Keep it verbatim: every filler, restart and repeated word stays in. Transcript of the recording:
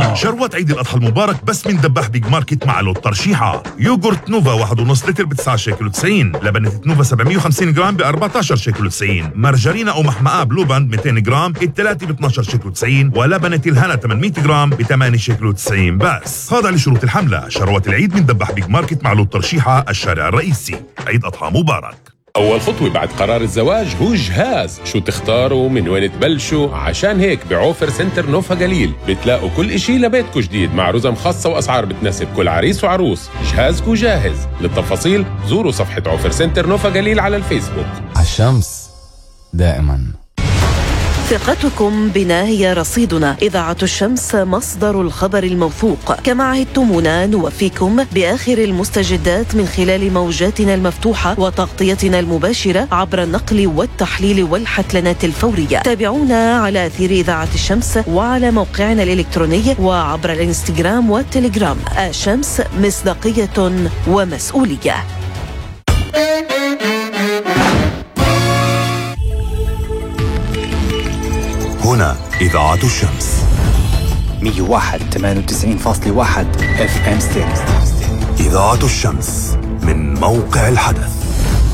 شروات عيد الأضحى المبارك بس من دباح بيج ماركت مع لوت ترشيحة. يوغورت نوفا واحد ونص لتر ب تسعة شيكل وتسعين، لبنة نوفا سبعمية وخمسين جرام ب أربعة عشر شيكل وتسعين، مرجرينا أو محمقة بلو باند مئتين جرام الثلاثة ب اثناشر شيكل وتسعين، ولبنة الهنا ثمانمية جرام ب ثمانية شيكل وتسعين بس. خاضع لشروط الحملة. شروات العيد من دباح بيج ماركت مع لوت ترشيحة، الشارع الرئيسي. عيد أضحى مبارك. أول خطوة بعد قرار الزواج هو جهاز. شو تختاروا من وين تبلشوا؟ عشان هيك بعوفر سنتر نوفا جليل بتلاقوا كل إشي لبيتكو جديد مع رزم خاصة وأسعار بتناسب كل عريس وعروس. جهازكو جاهز. للتفاصيل زوروا صفحة عوفر سنتر نوفا جليل على الفيسبوك. الشمس دائما. ثقتكم بنا هي رصيدنا. إذاعة الشمس مصدر الخبر الموثوق. كما عهدتمونا نوفيكم بآخر المستجدات من خلال موجاتنا المفتوحة وتغطيتنا المباشرة عبر النقل والتحليل والحتلنات الفورية. تابعونا على أثير إذاعة الشمس وعلى موقعنا الإلكتروني وعبر الإنستغرام والتليجرام. الشمس مصداقية ومسؤولية. هنا إذاعة الشمس مية وواحد ثمانية وتسعين فاصلة واحد اف ام ستيريو. إذاعة الشمس من موقع الحدث.